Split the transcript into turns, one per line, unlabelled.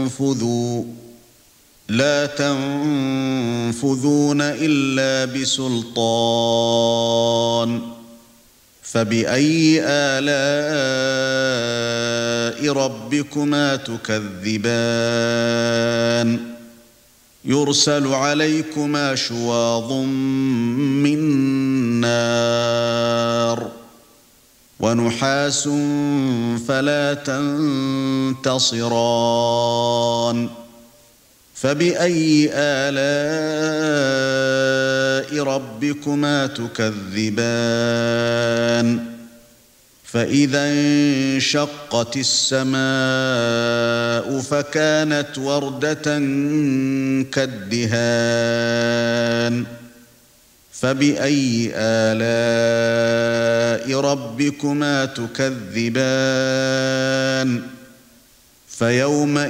لا تنفذون إلا بسلطان فبأي آلاء ربكما تكذبان يرسل عليكما شواظ من نار ونحاس فلا تنتصران فبأي آلاء ربكما تكذبان فإذا انشقت السماء فكانت وردة كالدهان فبأي آلاء ربكما تكذبان فيومئذ